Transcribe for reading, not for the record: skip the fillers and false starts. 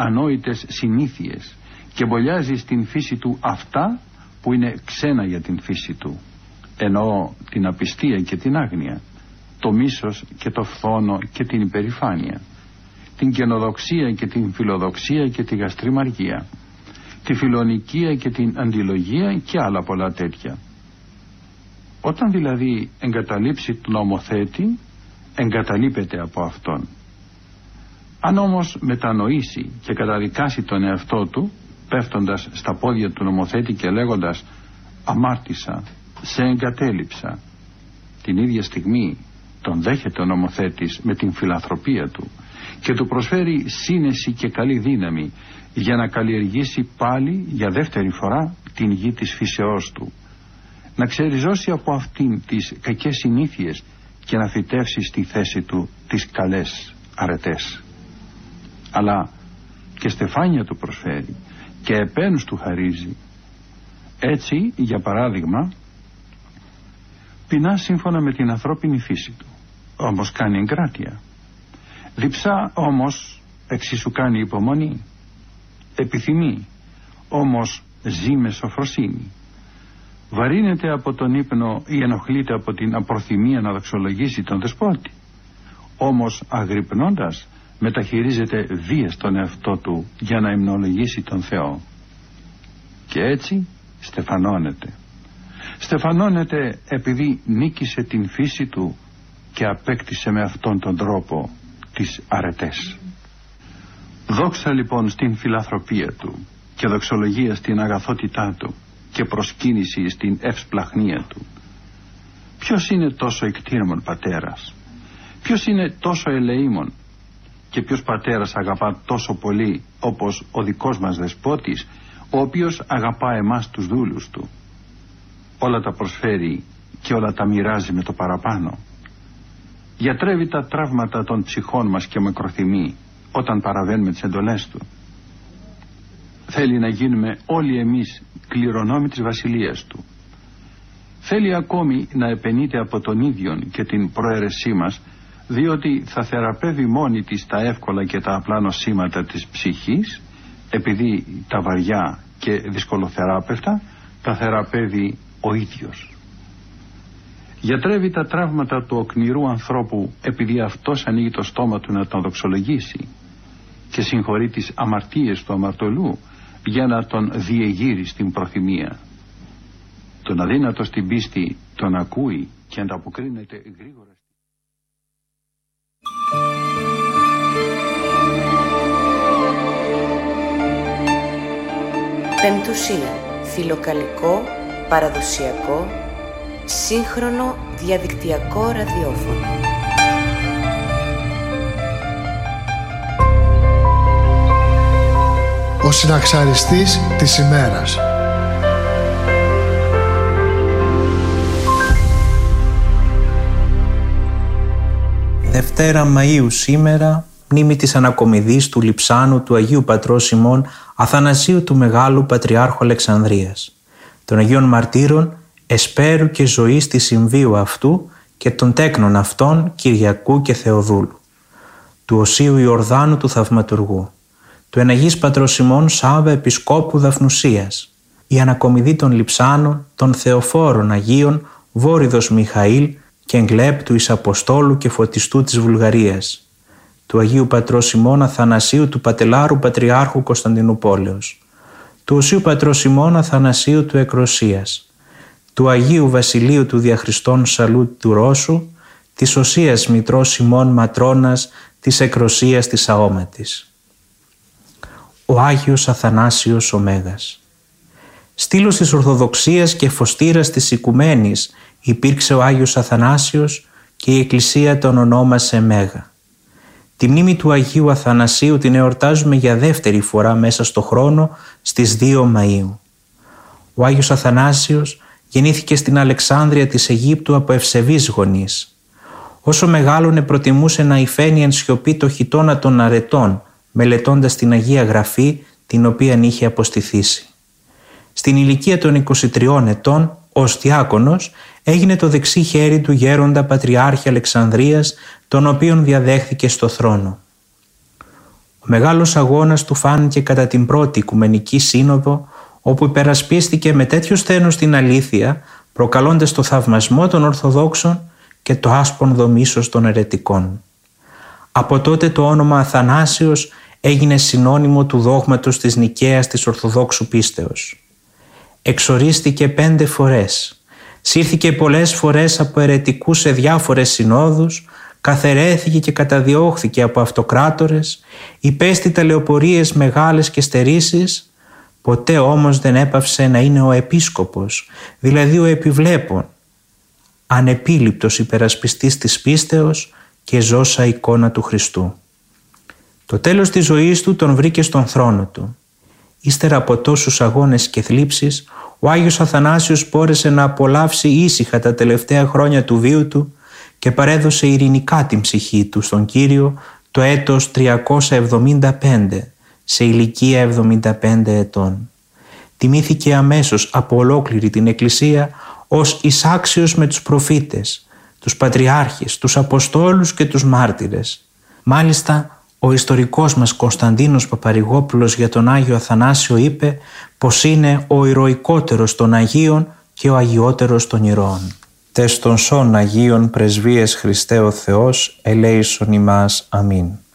ανόητες συνήθειες και μπολιάζει στην φύση του αυτά που είναι ξένα για την φύση του. Εννοώ την απιστία και την άγνοια, το μίσος και το φθόνο και την υπερηφάνεια, την καινοδοξία και την φιλοδοξία και τη γαστριμαργία, τη φιλονικία και την αντιλογία και άλλα πολλά τέτοια. Όταν δηλαδή εγκαταλείψει τον νομοθέτη, εγκαταλείπεται από αυτόν. Αν όμως μετανοήσει και καταδικάσει τον εαυτό του, πέφτοντας στα πόδια του νομοθέτη και λέγοντας «αμάρτησα, σε εγκατέλειψα», την ίδια στιγμή τον δέχεται ο νομοθέτης με την φιλανθρωπία του και του προσφέρει σύνεση και καλή δύναμη για να καλλιεργήσει πάλι για δεύτερη φορά την γη της φύσεώς του, να ξεριζώσει από αυτήν τις κακές συνήθειες και να φυτεύσει στη θέση του τις καλές αρετές. Αλλά και στεφάνια του προσφέρει και επένους του χαρίζει. Έτσι, για παράδειγμα, πεινά σύμφωνα με την ανθρώπινη φύση του, όμως κάνει εγκράτεια. Διψά, όμως εξίσου κάνει υπομονή. Επιθυμεί, όμως ζει με σοφροσύνη. Βαρύνεται από τον ύπνο ή ενοχλείται από την απροθυμία να δοξολογήσει τον δεσπότη, όμως αγρυπνώντας μεταχειρίζεται βία στον εαυτό του για να υμνολογήσει τον Θεό. Και έτσι στεφανώνεται. Στεφανώνεται επειδή νίκησε την φύση του και απέκτησε με αυτόν τον τρόπο τις αρετές. Δόξα λοιπόν στην φιλανθρωπία του και δοξολογία στην αγαθότητά του και προσκύνηση στην ευσπλαχνία του. Ποιος είναι τόσο εκτήρμον πατέρας? Ποιος είναι τόσο ελεήμον? Και ποιος πατέρας αγαπά τόσο πολύ όπως ο δικός μας δεσπότης, ο οποίος αγαπά εμάς τους δούλους του? Όλα τα προσφέρει και όλα τα μοιράζει με το παραπάνω. Γιατρεύει τα τραύματα των ψυχών μας και μακροθυμεί όταν παραβαίνουμε τις εντολές του. Θέλει να γίνουμε όλοι εμείς κληρονόμοι της βασιλείας του. Θέλει ακόμη να επενείται από τον ίδιον και την προαίρεσή μας, διότι θα θεραπεύει μόνη της τα εύκολα και τα απλά νοσήματα της ψυχής, επειδή τα βαριά και δυσκολοθεράπευτα τα θεραπεύει ο ίδιος. Γιατρεύει τα τραύματα του οκνηρού ανθρώπου, επειδή αυτός ανοίγει το στόμα του να τον δοξολογήσει, και συγχωρεί τις αμαρτίες του αμαρτωλού για να τον διεγείρει στην προθυμία. Τον αδύνατο στην πίστη τον ακούει και ανταποκρίνεται γρήγορα. Πεμπτουσία. Φιλοκαλικό, παραδοσιακό, σύγχρονο διαδικτυακό ραδιόφωνο. Ο συναξαριστής της ημέρας. Δευτέρα Μαΐου σήμερα, μνήμη της ανακομιδής του Λειψάνου του Αγίου Πατρός ημών Αθανασίου του Μεγάλου Πατριάρχου Αλεξανδρίας, των Αγίων Μαρτύρων Εσπέρου και Ζωής της Συμβίου αυτού και των τέκνων αυτών Κυριακού και Θεοδούλου, του Οσίου Ιορδάνου του Θαυματουργού, του Εναγής Πατρός ημών Σάββα Επισκόπου Δαφνουσίας, η ανακομιδή των Λειψάνων, των Θεοφόρων Αγίων Βόριδος Μιχαήλ και Εγκλέπτου εις Αποστόλου και Φωτιστού της Βουλγαρίας, του Αγίου Πατρός ημών Αθανασίου του Πατελάρου Πατριάρχου Κωνσταντινούπολεως, του Οσίου Πατρός ημών Αθανασίου του Εκροσίας, του Αγίου Βασιλείου του Διαχριστών Σαλού του Ρώσου, της Οσίας Μητρός ημών Ματρώνας της Εκροσίας της Αόματης. Ο Άγιος Αθανάσιος ο Μέγας. Στήλος της Ορθοδοξίας και φωστήρας της Οικουμένης υπήρξε ο Άγιος Αθανάσιος και η Εκκλησία τον ονόμασε Μέγα. Τη μνήμη του Αγίου Αθανασίου την εορτάζουμε για δεύτερη φορά μέσα στο χρόνο στις 2 Μαΐου. Ο Άγιος Αθανάσιος γεννήθηκε στην Αλεξάνδρεια της Αιγύπτου από ευσεβείς γονείς. Όσο μεγάλωνε προτιμούσε να υφαίνει εν σιωπή το χιτώνα των αρετών, μελετώντας την Αγία Γραφή την οποία είχε αποστηθήσει. Στην ηλικία των 23 ετών, ως διάκονος, έγινε το δεξί χέρι του γέροντα Πατριάρχη Αλεξανδρίας, τον οποίον διαδέχθηκε στο θρόνο. Ο μεγάλος αγώνας του φάνηκε κατά την πρώτη Οικουμενική Σύνοδο, όπου υπερασπίστηκε με τέτοιο σθένος την αλήθεια, προκαλώντας το θαυμασμό των Ορθοδόξων και το άσπονδο μίσος των αιρετικών. Από τότε το όνομα Αθανάσιος έγινε συνώνυμο του δόγματος της Νικαίας της Ορθοδόξου πίστεως. Εξορίστηκε 5 φορές, σύρθηκε πολλές φορές από αιρετικούς σε διάφορες συνόδους, καθαιρέθηκε και καταδιώχθηκε από αυτοκράτορες, υπέστη ταλαιοπωρίες μεγάλες και στερήσεις, ποτέ όμως δεν έπαυσε να είναι ο επίσκοπος, δηλαδή ο επιβλέπων, ανεπίληπτος υπερασπιστής της πίστεως και ζώσα εικόνα του Χριστού. Το τέλος της ζωής του τον βρήκε στον θρόνο του. Ύστερα από τόσους αγώνες και θλίψεις, ο Άγιος Αθανάσιος μπόρεσε να απολαύσει ήσυχα τα τελευταία χρόνια του βίου του και παρέδωσε ειρηνικά την ψυχή του στον Κύριο το έτος 375, σε ηλικία 75 ετών. Τιμήθηκε αμέσως από ολόκληρη την Εκκλησία ως εισάξιος με τους προφήτες, τους πατριάρχες, τους Αποστόλους και τους μάρτυρες. Μάλιστα, ο ιστορικός μας Κωνσταντίνος Παπαρηγόπουλος για τον Άγιο Αθανάσιο είπε πως είναι ο ηρωικότερος των Αγίων και ο αγιότερος των ηρώων. Τες των σών Αγίων πρεσβείες Χριστέ ο Θεός, ελέησον ημάς. Αμήν.